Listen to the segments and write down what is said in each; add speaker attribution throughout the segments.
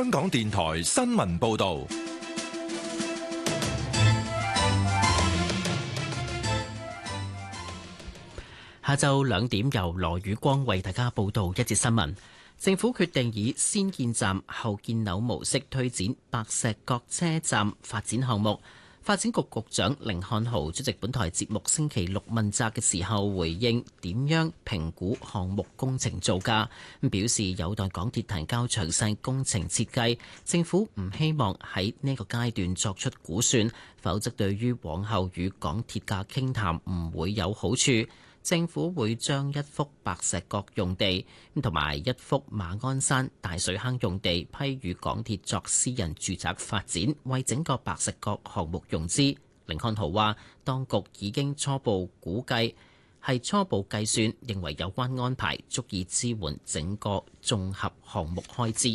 Speaker 1: 香港電台新聞報道。
Speaker 2: 下晝2點，由羅宇光為大家報道一節新聞。政府決定以先建站後建樓模式推展白石角車站發展項目。發展局局長甯漢豪出席本台節目星期六問責嘅時候，回應點樣評估項目工程造價，表示有待港鐵提交詳細工程設計，政府唔希望喺呢個階段作出估算，否則對於往後與港鐵嘅傾談唔會有好處。政府會將一幅白石角用地同埋一幅馬鞍山大水坑用地批予港鐵作私人住宅發展，為整個白石角項目融資。甯漢豪話，當局已經初步估計，係初步計算，認為有關安排足以支援整個綜合項目開支。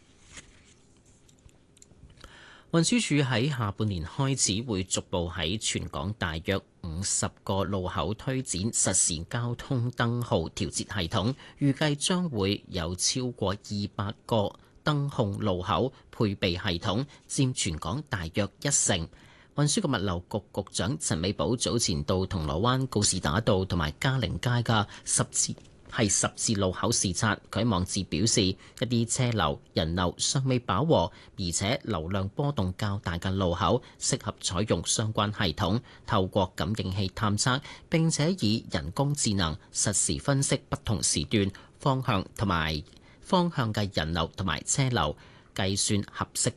Speaker 2: 運輸署喺下半年開始會逐步喺全港大約50個路口推展實時交通燈號調節系統，預計將會有超過200個燈控路口配備系統，佔全港大約1成。運輸及物流局局長陳美寶早前到銅鑼灣告士打道同埋嘉陵街嘅十字路口視察，佢喺網誌表示，一啲車流人流尚未飽和，而且流量波動較大嘅路口，適合採用相關系統，透過感應器探測，並且以人工智能實時分析不同時段方向嘅人流同埋車流，計算合適